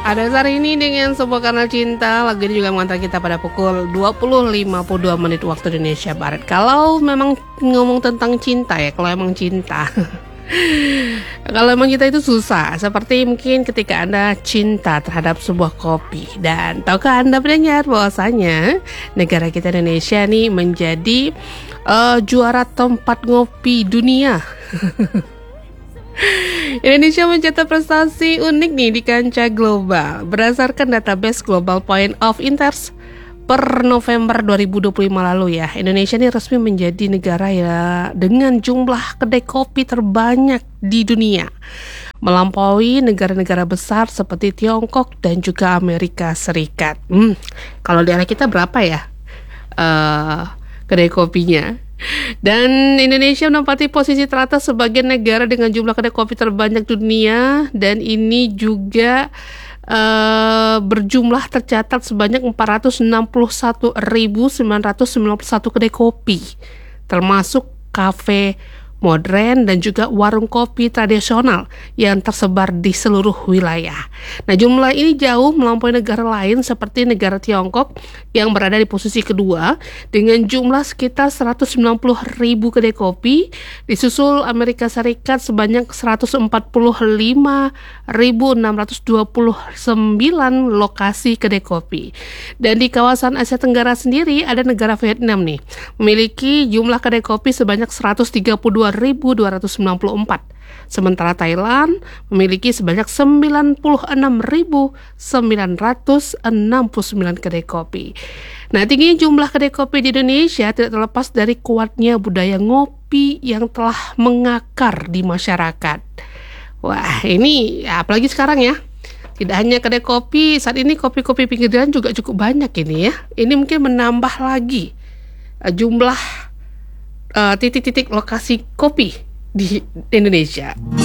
Ada hari ini dengan Sebuah Karena Cinta. Lagu ini juga mengantar kita pada pukul 20.52 menit waktu Indonesia Barat. Kalau memang ngomong tentang cinta ya, kalau emang cinta kalau emang kita itu susah. Seperti mungkin ketika Anda cinta terhadap sebuah kopi. Dan tahukah Anda mendengar bahwasanya negara kita Indonesia nih menjadi juara tempat ngopi dunia. Indonesia mencatat prestasi unik nih di kancah global. Berdasarkan database Global Point of Interest per November 2025 lalu ya, Indonesia ini resmi menjadi negara ya dengan jumlah kedai kopi terbanyak di dunia, melampaui negara-negara besar seperti Tiongkok dan juga Amerika Serikat. Kalau di daerah kita berapa ya kedai kopinya? Dan Indonesia menempati posisi teratas sebagai negara dengan jumlah kedai kopi terbanyak dunia. Dan ini juga berjumlah tercatat sebanyak 461.991 kedai kopi, termasuk kafe modern dan juga warung kopi tradisional yang tersebar di seluruh wilayah. Nah, jumlah ini jauh melampaui negara lain seperti negara Tiongkok yang berada di posisi kedua dengan jumlah sekitar 190.000 kedai kopi, disusul Amerika Serikat sebanyak 145.629 lokasi kedai kopi. Dan di kawasan Asia Tenggara sendiri ada negara Vietnam nih, memiliki jumlah kedai kopi sebanyak 132.294. Sementara Thailand memiliki sebanyak 96.969 kedai kopi. Nah, tingginya jumlah kedai kopi di Indonesia tidak terlepas dari kuatnya budaya ngopi yang telah mengakar di masyarakat. Wah, ini ya, apalagi sekarang ya. Tidak hanya kedai kopi, saat ini kopi-kopi pinggir jalan juga cukup banyak ini ya. Ini mungkin menambah lagi jumlah titik-titik lokasi kopi di Indonesia.